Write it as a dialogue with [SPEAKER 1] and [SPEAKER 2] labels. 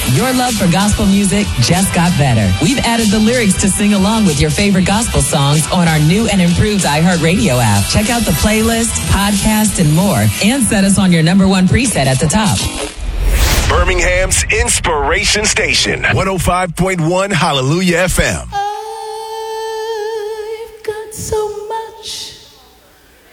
[SPEAKER 1] Your love for gospel music just got better. We've added the lyrics to sing along with your favorite gospel songs on our new and improved iHeartRadio app. Check out the playlist, podcast, and more, and set us on your number one preset at the top.
[SPEAKER 2] Birmingham's Inspiration Station, 105.1 Hallelujah FM.
[SPEAKER 3] I've got so